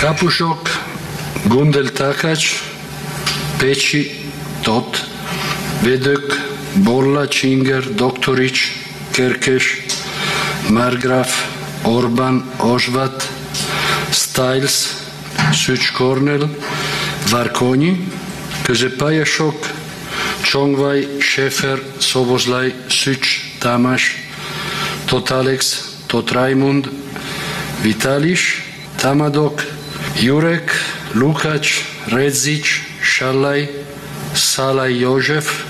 Kapusok Gundel Takács, Pécsi Tott, védők Bolla, Csinger, Doktorics, Kerkés, Margraf, Orbán, Osvat, Stiles, Szücs Kornel, Várkonyi, középpályások Csongvaj, Schäfer, Szobozlai, Szücs, Tamás, Tóth Alex, Tóth Raimund, Vitalis, Támadok, Jurek, Lukács, Redzic, Sallai, Szalai József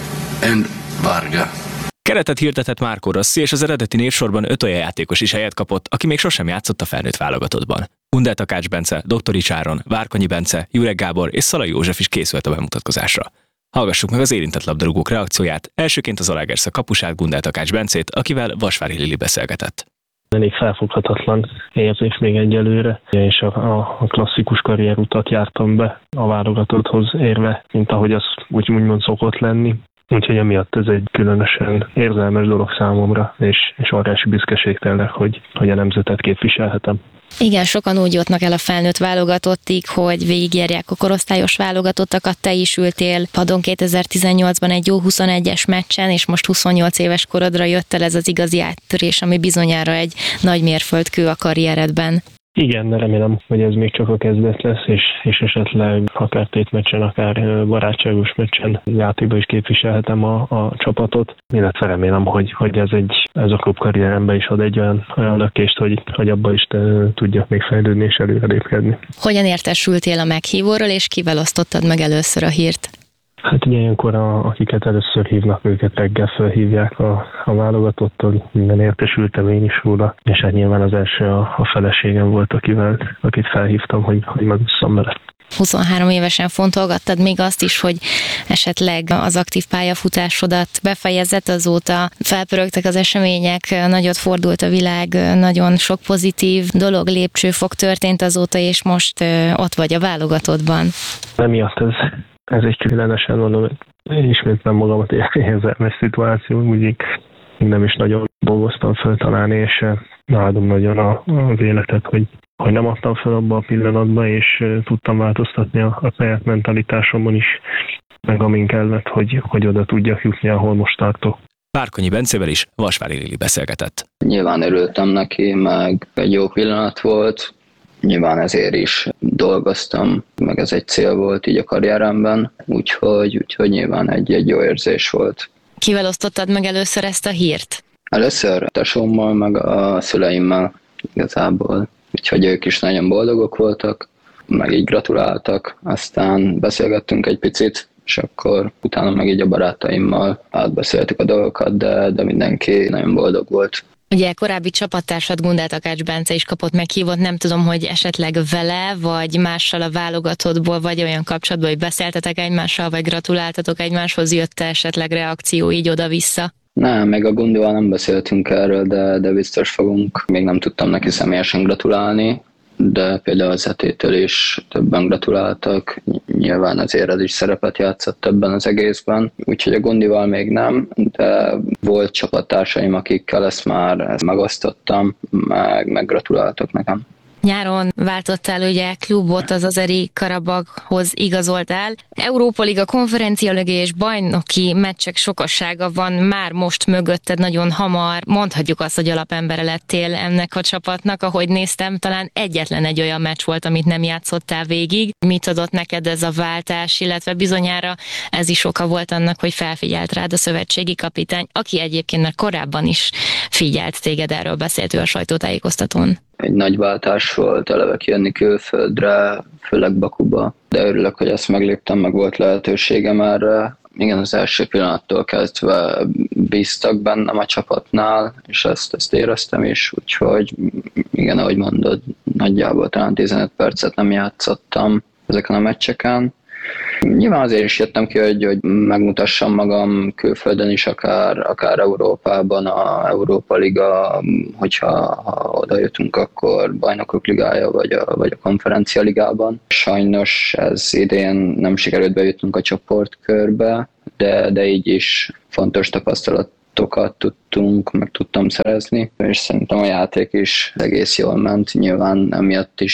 and Varga. Keretet hirdetett Marco Rossi, és az eredeti névsorban 5 olyan játékos is helyet kapott, aki még sosem játszott a felnőtt válogatottban. Gundel Takács Bence, Doktorics Áron, Várkonyi Bence, Jurek Gábor és Szalai József is készült a bemutatkozásra. Hallgassuk meg az érintett labdarúgók reakcióját, elsőként az Zalaegerszeg kapusát, Gundel Takács Bencét, akivel Vasvári Lili beszélgetett. Elég felfoghatatlan érzés még egyelőre, és a klasszikus karrierutat jártam be a válogatotthoz érve, mint ahogy az úgymond szokott lenni. Úgyhogy emiatt ez egy különösen érzelmes dolog számomra, és óriási büszkeség tényleg, hogy a nemzetet képviselhetem. Igen, sokan úgy jutnak el a felnőtt válogatottig, hogy végigjárják a korosztályos válogatottakat. Te is ültél padon 2018-ban egy jó 21-es meccsen, és most 28 éves korodra jött el ez az igazi áttörés, ami bizonyára egy nagy mérföldkő a karrieredben. Igen, de remélem, hogy ez még csak a kezdet lesz, és esetleg akár tétmeccsen, akár barátságos meccsen játékban is képviselhetem a csapatot, illetve remélem, hogy ez a klub karrieremben is ad egy olyan lökést, hogy abba is tudjak még fejlődni és előrelépkedni. Hogyan értesültél a meghívóról, és kivel osztottad meg először a hírt? Hát ugye ilyenkor, akiket először hívnak, őket reggel felhívják a válogatottól, minden értesültem én is róla, és hát nyilván az első a feleségem volt, akit felhívtam, hogy megosszam vele. 23 évesen fontolgattad még azt is, hogy esetleg az aktív pályafutásodat befejezed, azóta felpörögtek az események, nagyot fordult a világ, nagyon sok pozitív dolog, lépcsőfok történt azóta, és most ott vagy a válogatottban. Emiatt ez egy különösen, mondom, én ismétlem magamat érzelmes szituáció, úgy nem is nagyon dolgoztam föl talán, és áldom nagyon az életet, hogy nem adtam fel abba a pillanatba, és tudtam változtatni a saját mentalitásomon is, meg amin kellett, hogy oda tudjak jutni, ahol most tartok. Várkonyi Bencével is Vasvári Lili beszélgetett. Nyilván örültem neki, meg egy jó pillanat volt, nyilván ezért is dolgoztam, meg ez egy cél volt így a karrieremben, úgyhogy nyilván egy jó érzés volt. Kivel osztottad meg először ezt a hírt? Először a tesómmal, meg a szüleimmel igazából, úgyhogy ők is nagyon boldogok voltak, meg így gratuláltak, aztán beszélgettünk egy picit, és akkor utána meg így a barátaimmal átbeszéltük a dolgokat, de mindenki nagyon boldog volt. Ugye korábbi csapattársad Gundel Takács Bence is kapott meghívót, nem tudom, hogy esetleg vele, vagy mással a válogatottból, vagy olyan kapcsolatban, hogy beszéltetek egymással, vagy gratuláltatok egymáshoz, jött-e esetleg reakció így oda-vissza? Nem, még a Gundival nem beszéltünk erről, de biztos fogunk. Még nem tudtam neki személyesen gratulálni, de például az Zetétől is többen gratuláltak. Nyilván azért ez is szerepet játszott többen az egészben, úgyhogy a Gundival még nem, de volt csapattársaim, akikkel ezt már megosztottam, meg gratuláltak nekem. Nyáron váltottál ugye klubot, az Azeri Karabaghoz igazoltál. Európa Liga, Konferencia Liga és bajnoki meccsek sokassága van már most mögötted nagyon hamar. Mondhatjuk azt, hogy alapembere lettél ennek a csapatnak, ahogy néztem, talán egyetlen egy olyan meccs volt, amit nem játszottál végig. Mit adott neked ez a váltás, illetve bizonyára ez is oka volt annak, hogy felfigyelt rád a szövetségi kapitány, aki egyébként már korábban is figyelt téged, erről beszélt ő a sajtótájékoztatón. Egy nagy váltás volt eleve kijönni külföldre, főleg Bakuba, de örülök, hogy ezt megléptem, meg volt lehetőségem erre. Igen, az első pillanattól kezdve bíztak bennem a csapatnál, és ezt éreztem is, úgyhogy igen, ahogy mondod, nagyjából talán 15 percet nem játszottam ezeken a meccseken. Nyilván azért is jöttem ki, hogy megmutassam magam külföldön is, akár Európában, a Európa Liga, hogyha oda jutunk, akkor Bajnokok Ligája, vagy a Konferencia Ligában. Sajnos ez idén nem sikerült bejutnunk a csoportkörbe, de így is fontos tapasztalatokat tudtam szerezni, és szerintem a játék is egész jól ment, nyilván emiatt is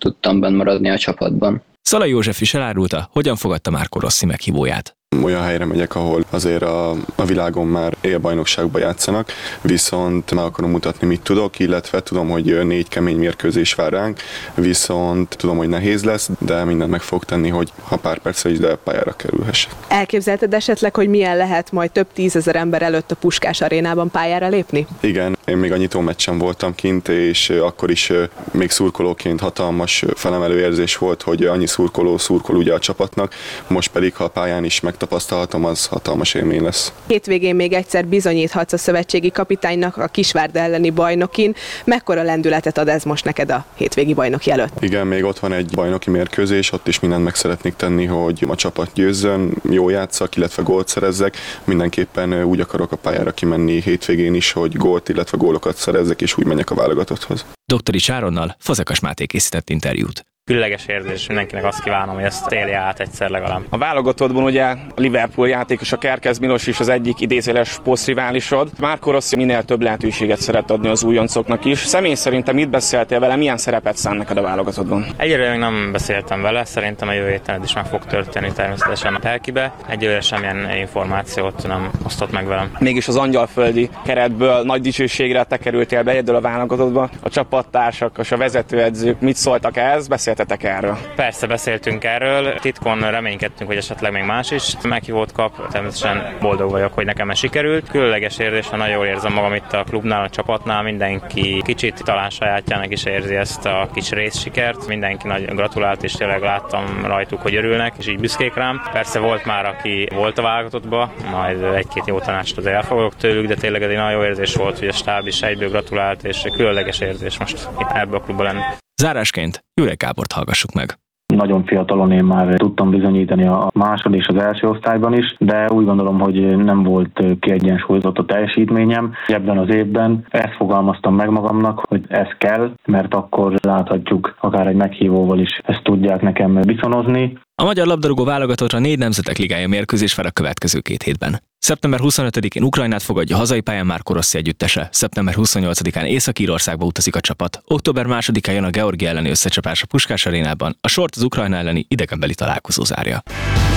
tudtam benn maradni a csapatban. Szalai József is elárulta, hogyan fogadta Marco Rossi meghívóját. Olyan helyre megyek, ahol azért a világon már élbajnokságban játszanak, viszont meg akarom mutatni, mit tudok, illetve tudom, hogy 4 kemény mérkőzés vár ránk, viszont tudom, hogy nehéz lesz, de mindent meg fog tenni, hogy ha pár percre is, de pályára kerülhessek. Elképzelted esetleg, hogy milyen lehet majd több 10 000 ember előtt a Puskás arénában pályára lépni? Igen, én még a nyitó meccsen voltam kint, és akkor is még szurkolóként hatalmas felemelő érzés volt, hogy annyi szurkol ugye a csapatnak, most pedig, ha a pályán is megtapasztalhatom, az hatalmas élmény lesz. Hétvégén még egyszer bizonyíthatsz a szövetségi kapitánynak a Kisvárda elleni bajnokin. Mekkora lendületet ad ez most neked a hétvégi bajnoki előtt? Igen, még ott van egy bajnoki mérkőzés, ott is mindent meg szeretnék tenni, hogy a csapat győzzön, jól játsszak, illetve gólt szerezzek. Mindenképpen úgy akarok a pályára kimenni hétvégén is, hogy gólt, illetve gólokat szerezzek, és úgy menjek a válogatotthoz. Doktorics Áronnal Fazekas Máté készített interjút. Különleges érzés, mindenkinek azt kívánom, hogy ezt élje át egyszer legalább. A válogatottban ugye a Liverpool játékos, a Kerkez Milos is az egyik idézéles posztriválisod. Marco Rossi minél több lehetőséget szeret adni az újoncoknak is. Személy szerintem mit beszéltél vele, milyen szerepet szán neked a válogatottban? Egyelőre még nem beszéltem vele, szerintem a jövő héten ez is meg fog történni természetesen a Telkibe. Egyelőre semmilyen információt nem osztott meg velem. Mégis az angyalföldi keretből nagy dicsőségre te kerültél be egyedül a válogatottba. A csapattársak és a vezetőedzők mit szóltak ehhez? Beszéltetek erről? Persze beszéltünk erről, titkon reménykedtünk, hogy esetleg még más is meghívót kap. Természetesen boldog vagyok, hogy nekem ez sikerült. Különleges érzés, nagyon jól érzem magam itt a klubnál, a csapatnál. Mindenki kicsit talán sajátjának is érzi ezt a kis részsikert. Mindenki nagyon gratulált, és tényleg láttam rajtuk, hogy örülnek, és így büszkék rám. Persze volt már, aki volt a válogatottba, majd egy-két jó tanácsot azért elfogadok tőlük, de tényleg ez egy nagyon jó érzés volt, hogy a stáb is egyből gratulált, és különleges érzés most ebbe a klubba lenni. Zárásként Jurek Gábort hallgassuk meg. Nagyon fiatalon én már tudtam bizonyítani a második és az első osztályban is, de úgy gondolom, hogy nem volt kiegyensúlyozott a teljesítményem ebben az évben. Ezt fogalmaztam meg magamnak, hogy ez kell, mert akkor láthatjuk, akár egy meghívóval is ezt tudják nekem viszonozni. A magyar labdarúgó válogatottra 4 nemzetek ligája mérkőzés vár a következő 2 hétben. Szeptember 25-én Ukrajnát fogadja hazai pályán Marco Rossi együttese, szeptember 28-án Észak-Írországba utazik a csapat, október 2-án jön a Georgia elleni összecsapás a Puskás arénában, a sort az Ukrajna elleni idegenbeli találkozó zárja.